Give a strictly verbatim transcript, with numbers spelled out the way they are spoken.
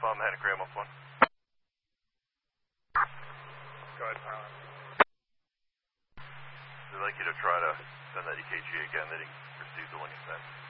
Alpha, I'm heading Graham one. Go ahead, pilot. We'd like you to try to send that E K G again that he received the one you sent.